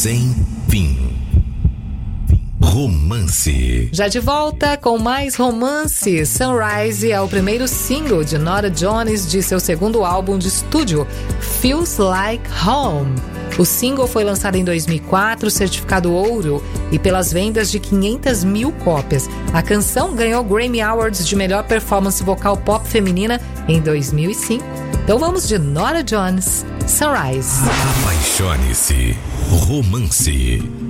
sem fim. Romance. Já de volta com mais romance. Sunrise é o primeiro single de Norah Jones de seu segundo álbum de estúdio, Feels Like Home. O single foi lançado em 2004, certificado ouro e pelas vendas de 500 mil cópias. A canção ganhou Grammy Awards de melhor performance vocal pop feminina em 2005. Então vamos de Norah Jones, Sunrise. Apaixone-se. Romance.